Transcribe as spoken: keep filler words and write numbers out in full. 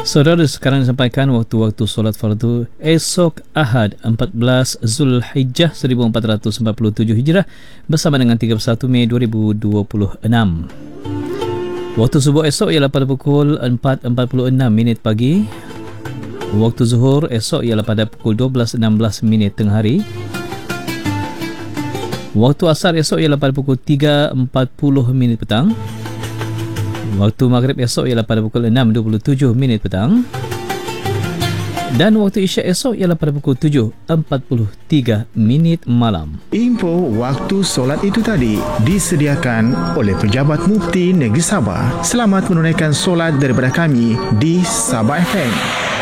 Saudara, sekarang disampaikan waktu-waktu solat fardu esok Ahad empat belas Zulhijjah seribu empat ratus empat puluh tujuh Hijrah bersama dengan tiga puluh satu Mei dua ribu dua puluh enam. Waktu subuh esok ialah pada pukul empat empat puluh enam minit pagi. Waktu zuhur esok ialah pada pukul dua belas enam belas minit tengah hari. Waktu asar esok ialah pada pukul tiga empat puluh minit petang. Waktu maghrib esok ialah pada pukul enam dua puluh tujuh minit petang. Dan waktu isyak esok ialah pada pukul tujuh empat puluh tiga minit malam. Info waktu solat itu tadi disediakan oleh Pejabat Mufti Negeri Sabah. Selamat menunaikan solat daripada kami di Sabah F M.